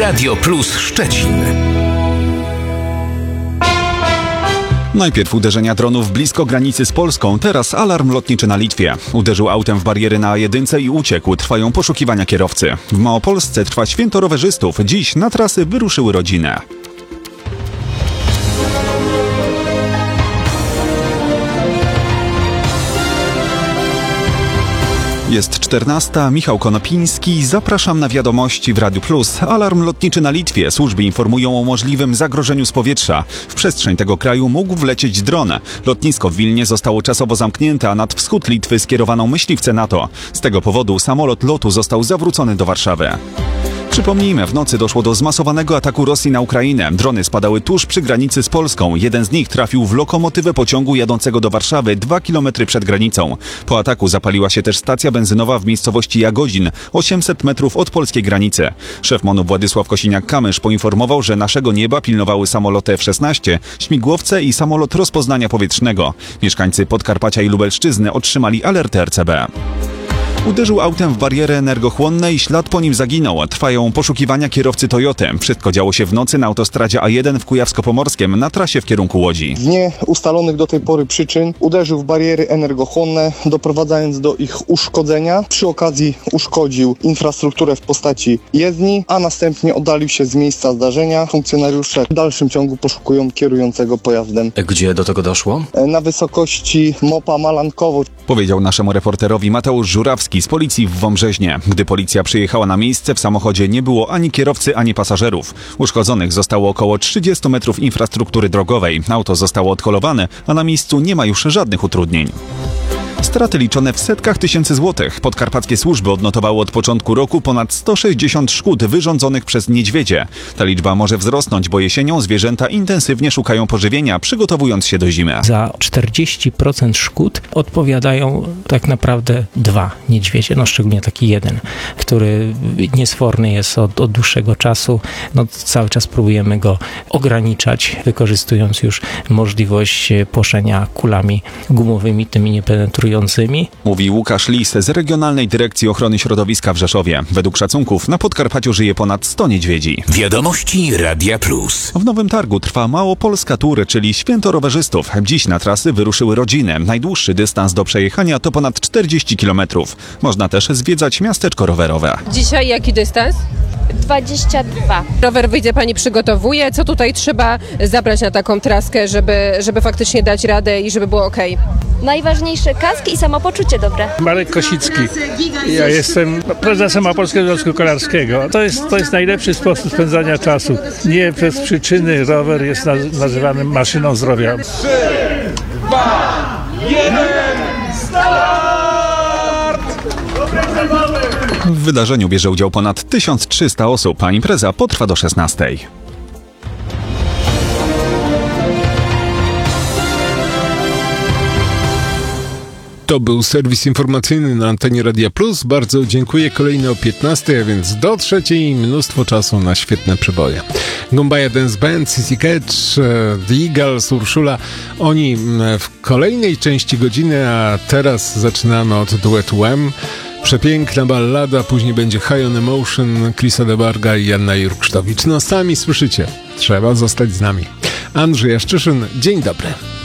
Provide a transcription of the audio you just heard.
Radio Plus Szczecin. Najpierw uderzenia dronów blisko granicy z Polską, teraz alarm lotniczy na Litwie. Uderzył autem w bariery na A1 i uciekł. Trwają poszukiwania kierowcy. W Małopolsce trwa święto rowerzystów. Dziś na trasy wyruszyły rodziny. Jest 14. Michał Konopiński. Zapraszam na wiadomości w Radiu Plus. Alarm lotniczy na Litwie. Służby informują o możliwym zagrożeniu z powietrza. W przestrzeń tego kraju mógł wlecieć dron. Lotnisko w Wilnie zostało czasowo zamknięte, a nad wschód Litwy skierowano myśliwce NATO. Z tego powodu samolot LOT-u został zawrócony do Warszawy. Przypomnijmy, w nocy doszło do zmasowanego ataku Rosji na Ukrainę. Drony spadały tuż przy granicy z Polską. Jeden z nich trafił w lokomotywę pociągu jadącego do Warszawy 2 km przed granicą. Po ataku zapaliła się też stacja benzynowa w miejscowości Jagodzin, 800 metrów od polskiej granicy. Szef MON-u Władysław Kosiniak-Kamysz poinformował, że naszego nieba pilnowały samoloty F-16, śmigłowce i samolot rozpoznania powietrznego. Mieszkańcy Podkarpacia i Lubelszczyzny otrzymali alerty RCB. Uderzył autem w bariery energochłonne i ślad po nim zaginął. Trwają poszukiwania kierowcy Toyoty. Wszystko działo się w nocy na autostradzie A1 w Kujawsko-Pomorskiem na trasie w kierunku Łodzi. Z nieustalonych do tej pory przyczyn uderzył w bariery energochłonne, doprowadzając do ich uszkodzenia. Przy okazji uszkodził infrastrukturę w postaci jezdni, a następnie oddalił się z miejsca zdarzenia. Funkcjonariusze w dalszym ciągu poszukują kierującego pojazdem. Gdzie do tego doszło? Na wysokości Mopa Malankowo. Powiedział naszemu reporterowi Mateusz Żurawski z policji w Wąbrzeźnie. Gdy policja przyjechała na miejsce, w samochodzie nie było ani kierowcy, ani pasażerów. Uszkodzonych zostało około 30 metrów infrastruktury drogowej. Auto zostało odholowane, a na miejscu nie ma już żadnych utrudnień. Straty liczone w setkach tysięcy złotych. Podkarpackie służby odnotowały od początku roku ponad 160 szkód wyrządzonych przez niedźwiedzie. Ta liczba może wzrosnąć, bo jesienią zwierzęta intensywnie szukają pożywienia, przygotowując się do zimy. Za 40% szkód odpowiadają tak naprawdę 2 niedźwiedzie, szczególnie taki jeden, który niesforny jest od dłuższego czasu. Cały czas próbujemy go ograniczać, wykorzystując już możliwość płoszenia kulami gumowymi, tymi niepenetrującymi. Mówi Łukasz Lis z Regionalnej Dyrekcji Ochrony Środowiska w Rzeszowie. Według szacunków na Podkarpaciu żyje ponad 100 niedźwiedzi. Wiadomości Radia Plus. W Nowym Targu trwa Małopolska Tour, czyli święto rowerzystów. Dziś na trasy wyruszyły rodziny. Najdłuższy dystans do przejechania to ponad 40 km. Można też zwiedzać miasteczko rowerowe. Dzisiaj jaki dystans? 22. Rower widzę, pani przygotowuje. Co tutaj trzeba zabrać na taką traskę, żeby faktycznie dać radę i żeby było okej? Najważniejsze kaski i samopoczucie dobre. Marek Kosicki. Ja jestem prezesem Małopolskiego Związku Kolarskiego. To jest najlepszy sposób spędzania czasu. Nie bez przyczyny rower jest nazywany maszyną zdrowia. 3, 2, 1, start! W wydarzeniu bierze udział ponad 1300 osób, a impreza potrwa do 16. To był serwis informacyjny na antenie Radia Plus. Bardzo dziękuję. Kolejny o 15, a więc do 3 mnóstwo czasu na świetne przeboje. Gombaya Dance Band, CC Catch, The Eagles, Urszula. Oni w kolejnej części godziny, a teraz zaczynamy od duetu Wham. Przepiękna ballada, później będzie High on Emotion, Chrisa DeBarga i Janna Jurksztowicz. Sami słyszycie, trzeba zostać z nami. Andrzej Jaszczyszyn, dzień dobry.